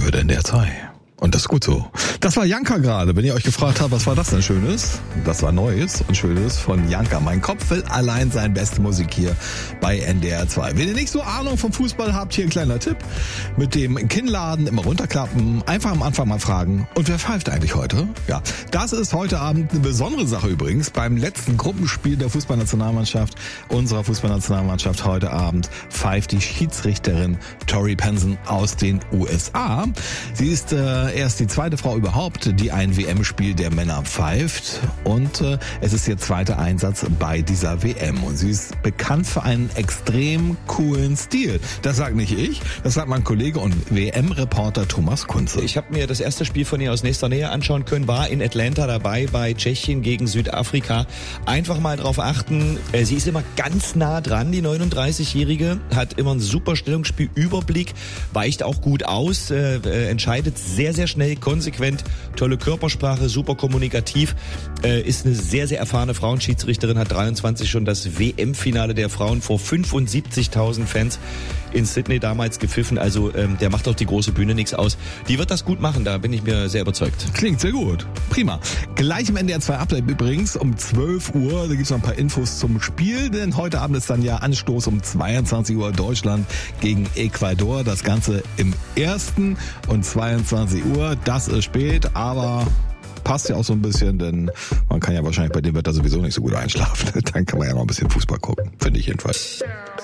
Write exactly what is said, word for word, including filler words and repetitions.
würde N D R zwei. Und das ist gut so. Das war Janka gerade. Wenn ihr euch gefragt habt, was war das denn Schönes? Das war Neues und Schönes von Janka. Mein Kopf will allein sein, beste Musik hier bei N D R zwei. Wenn ihr nicht so Ahnung vom Fußball habt, hier ein kleiner Tipp. Mit dem Kinnladen immer runterklappen, einfach am Anfang mal fragen. Und wer pfeift eigentlich heute? Ja, das ist heute Abend eine besondere Sache übrigens. Beim letzten Gruppenspiel der Fußballnationalmannschaft, unserer Fußballnationalmannschaft heute Abend, pfeift die Schiedsrichterin Tori Penson aus den U S A. Sie ist äh, erst die zweite Frau überhaupt, die ein W M-Spiel der Männer pfeift. Und äh, es ist ihr zweiter Einsatz bei dieser W M. Und sie ist bekannt für einen extrem coolen Stil. Das sagt nicht ich, das sagt mein Kollege und W M-Reporter Thomas Kunze. Ich habe mir das erste Spiel von ihr aus nächster Nähe anschauen können, war in Atlanta dabei bei Tschechien gegen Südafrika. Einfach mal drauf achten, sie ist immer ganz nah dran, die neununddreißigjährige, hat immer ein super Stellungsspielüberblick, weicht auch gut aus, äh, äh, entscheidet sehr, sehr schnell, konsequent, tolle Körpersprache, super kommunikativ, äh, ist eine sehr, sehr erfahrene Frauenschiedsrichterin, hat dreiundzwanzig schon das W M-Finale der Frauen vor fünfundsiebzigtausend Fans in Sydney damals gepfiffen, also ähm, der macht auch die große Bühne nichts aus. Die wird das gut machen, da bin ich mir sehr überzeugt. Klingt sehr gut. Prima. Gleich im N D R zwei Update übrigens um zwölf Uhr, da gibt's noch ein paar Infos zum Spiel, denn heute Abend ist dann ja Anstoß um zweiundzwanzig Uhr Deutschland gegen Ecuador. Das Ganze im ersten und zweiundzwanzig Uhr. Das ist spät, aber passt ja auch so ein bisschen, denn man kann ja wahrscheinlich bei dem Wetter sowieso nicht so gut einschlafen. Dann kann man ja noch ein bisschen Fußball gucken, finde ich jedenfalls.